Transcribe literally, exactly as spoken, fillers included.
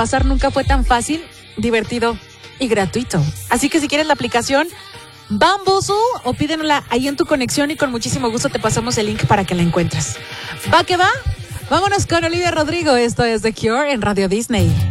Pasar nunca fue tan fácil, divertido y gratuito. Así que si quieres la aplicación Bamboozle o pídenla ahí en tu conexión y con muchísimo gusto te pasamos el link para que la encuentres. ¿Va que va? Vámonos con Olivia Rodrigo. Esto es The Cure en Radio Disney.